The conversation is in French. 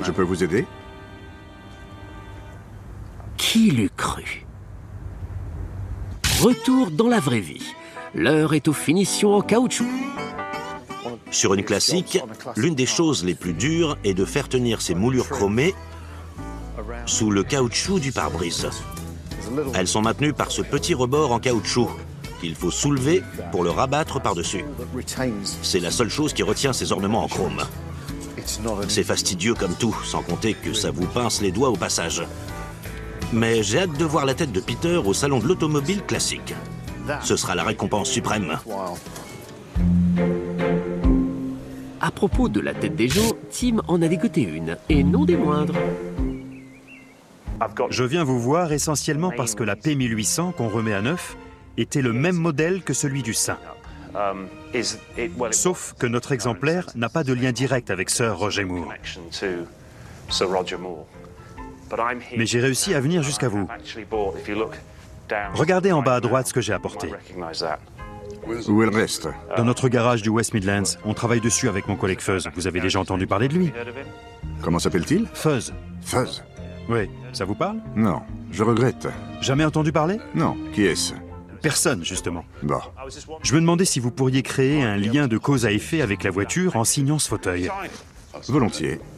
Je peux vous aider? Qui l'eût cru? Retour dans la vraie vie. L'heure est aux finitions en caoutchouc. Sur une classique, l'une des choses les plus dures est de faire tenir ces moulures chromées sous le caoutchouc du pare-brise. Elles sont maintenues par ce petit rebord en caoutchouc qu'il faut soulever pour le rabattre par-dessus. C'est la seule chose qui retient ces ornements en chrome. C'est fastidieux comme tout, sans compter que ça vous pince les doigts au passage. Mais j'ai hâte de voir la tête de Peter au salon de l'automobile classique. Ce sera la récompense suprême. À propos de la tête des gens, Tim en a dégoté une, et non des moindres. Je viens vous voir essentiellement parce que la P1800 qu'on remet à neuf était le même modèle que celui du Saint. Sauf que notre exemplaire n'a pas de lien direct avec Sir Roger Moore. Mais j'ai réussi à venir jusqu'à vous. Regardez en bas à droite ce que j'ai apporté. Où est le reste? Dans notre garage du West Midlands, on travaille dessus avec mon collègue Fuzz. Vous avez déjà entendu parler de lui? Comment s'appelle-t-il? Fuzz. Fuzz? Oui, ça vous parle? Non, je regrette. Jamais entendu parler? Non, qui est-ce? Personne, justement. Bon. Je me demandais si vous pourriez créer un lien de cause à effet avec la voiture en signant ce fauteuil. Volontiers.